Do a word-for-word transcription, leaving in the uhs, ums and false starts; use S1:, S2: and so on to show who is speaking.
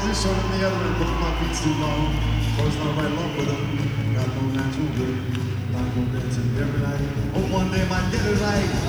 S1: just showed him the other end, but my beat's too long. So it's not right along with him. Got no natural rhythm, not no dancing every night. Oh, one day my get it right.